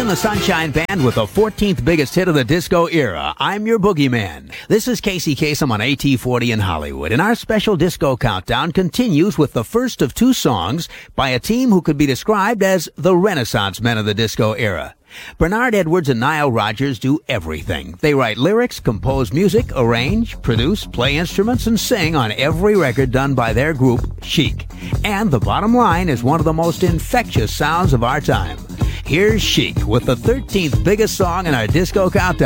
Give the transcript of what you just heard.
the Sunshine Band with the 14th biggest hit of the disco era. I'm your boogeyman. This is Casey Kasem on AT40 in Hollywood, and our special disco countdown continues with the first of two songs by a team who could be described as the Renaissance men of the disco era. Bernard Edwards and Nile Rodgers do everything. They write lyrics, compose music, arrange, produce, play instruments, and sing on every record done by their group, Chic. And the bottom line is one of the most infectious sounds of our time. Here's Chic with the 13th biggest song in our disco countdown.